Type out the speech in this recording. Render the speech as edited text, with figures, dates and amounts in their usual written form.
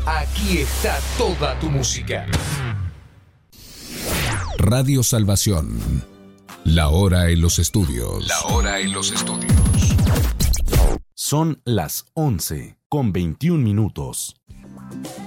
Aquí está toda tu música. Radio Salvación. La hora en los estudios. La hora en los estudios. Son las 11:21.